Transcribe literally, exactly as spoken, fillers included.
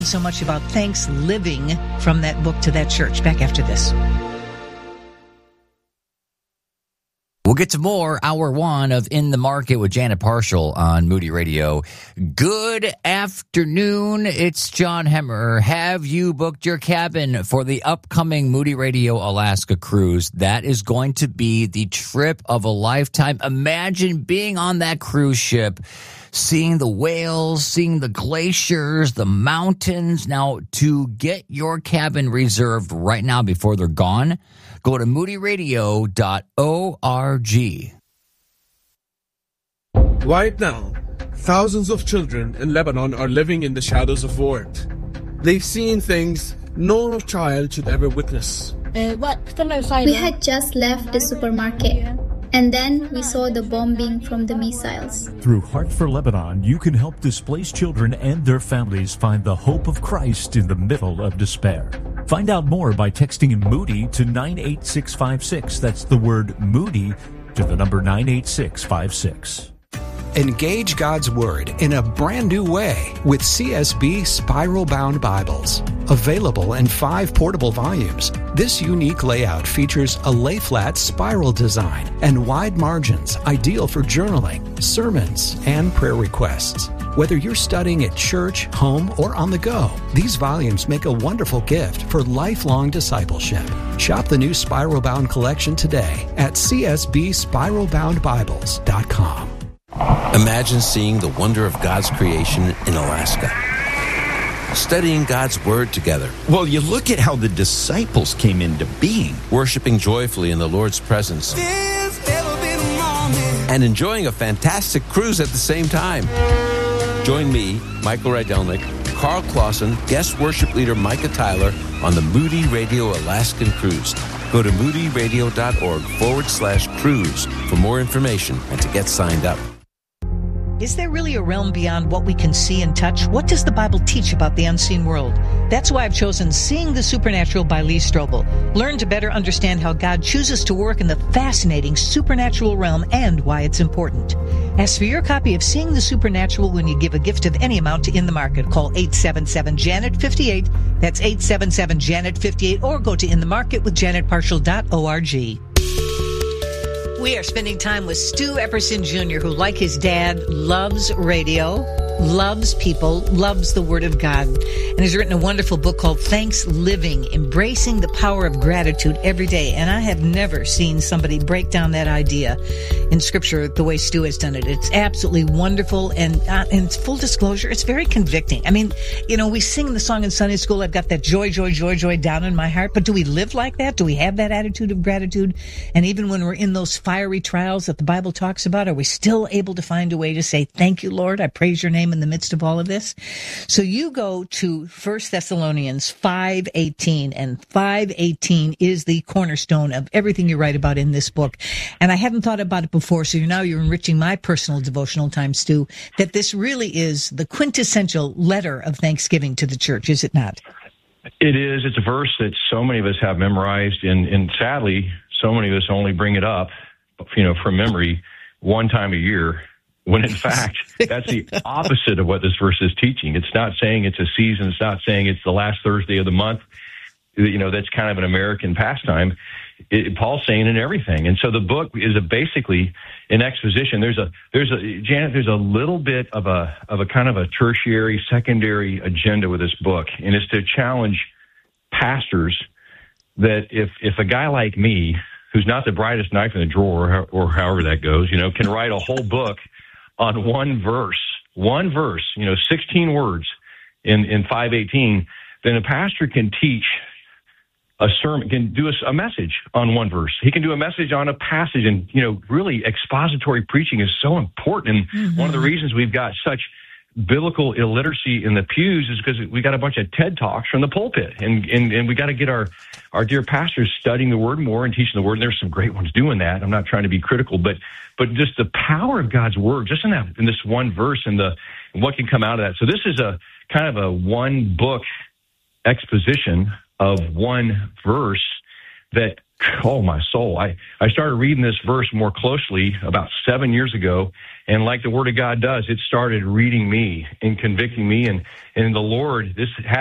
So much about thanks living from that book to that church. Back after this. We'll get to more hour one of In the Market with Janet Parshall on Moody Radio. Good afternoon. It's John Hemmer. Have you booked your cabin for the upcoming Moody Radio Alaska cruise? That is going to be the trip of a lifetime. Imagine being on that cruise ship, seeing the whales, seeing the glaciers, the mountains. Now, to get your cabin reserved right now before they're gone, go to moody radio dot org. Right now, thousands of children in Lebanon are living in the shadows of war. They've seen things no child should ever witness. We had just left the supermarket, and then we saw the bombing from the missiles. Through Heart for Lebanon, you can help displaced children and their families find the hope of Christ in the middle of despair. Find out more by texting Moody to nine eight six five six. That's the word Moody to the number nine eight six five six. Engage God's Word in a brand new way with C S B Spiral Bound Bibles. Available in five portable volumes, this unique layout features a lay-flat spiral design and wide margins, ideal for journaling, sermons, and prayer requests. Whether you're studying at church, home, or on the go, these volumes make a wonderful gift for lifelong discipleship. Shop the new Spiral Bound collection today at c s b spiral bound bibles dot com. Imagine seeing the wonder of God's creation in Alaska. Studying God's Word together. Well, you look at how the disciples came into being. Worshiping joyfully in the Lord's presence. And enjoying a fantastic cruise at the same time. Join me, Michael Rydelnik, Carl Clausen, guest worship leader Micah Tyler on the Moody Radio Alaskan Cruise. Go to moody radio dot org forward slash cruise for more information and to get signed up. Is there really a realm beyond what we can see and touch? What does the Bible teach about the unseen world? That's why I've chosen Seeing the Supernatural by Lee Strobel. Learn to better understand how God chooses to work in the fascinating supernatural realm and why it's important. Ask for your copy of Seeing the Supernatural when you give a gift of any amount to In the Market. Call eight seven seven, Janet fifty-eight. That's eight seven seven, Janet fifty-eight. Or go to in the market with janet parshall dot org. We are spending time with Stu Epperson Junior, who, like his dad, loves radio, loves people, loves the Word of God, and has written a wonderful book called Thanks Living, Embracing the Power of Gratitude Every Day. And I have never seen somebody break down that idea in Scripture the way Stu has done it. It's absolutely wonderful, and uh, and full disclosure, it's very convicting. I mean, you know, we sing the song in Sunday school, I've got that joy, joy, joy, joy down in my heart, but do we live like that? Do we have that attitude of gratitude? And even when we're in those fiery trials that the Bible talks about, are we still able to find a way to say, thank you, Lord, I praise your name in the midst of all of this? So you go to First Thessalonians five eighteen, and five eighteen is the cornerstone of everything you write about in this book. And I hadn't thought about it before, so now you're enriching my personal devotional time, Stu, that this really is the quintessential letter of thanksgiving to the church, is it not? It is. It's a verse that so many of us have memorized, and, and sadly, so many of us only bring it up, you know, from memory one time a year, when in fact, that's the opposite of what this verse is teaching. It's not saying it's a season. It's not saying it's the last Thursday of the month. You know, that's kind of an American pastime. It, Paul's saying in everything. And so the book is a basically an exposition. There's a, there's a, Janet, there's a little bit of a, of a kind of a tertiary, secondary agenda with this book. And it's to challenge pastors that if, if a guy like me, who's not the brightest knife in the drawer, or, or however that goes, you know, can write a whole book on one verse, one verse, you know, sixteen words in, in five eighteen, then a pastor can teach a sermon, can do a, a message on one verse. He can do a message on a passage, and, you know, really expository preaching is so important. And mm-hmm. one of the reasons we've got such biblical illiteracy in the pews is because we got a bunch of TED Talks from the pulpit, and and, and we got to get our, our dear pastors studying the Word more and teaching the Word. And there's some great ones doing that. I'm not trying to be critical, but but just the power of God's Word, just in that in this one verse, and the and what can come out of that. So this is a kind of a one book exposition of one verse that oh, my soul. I, I started reading this verse more closely about seven years ago. And like the Word of God does, it started reading me and convicting me. And, and the Lord, this